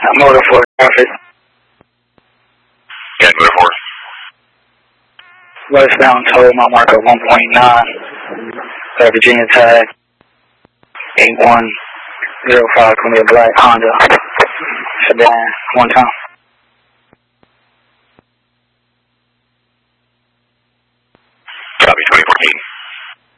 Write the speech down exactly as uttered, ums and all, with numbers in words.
Motor four traffic. Yeah, motor four. Westbound toll, my marker one point nine. Uh, Virginia tag. eight one zero five, gonna be a black Honda sedan, one time.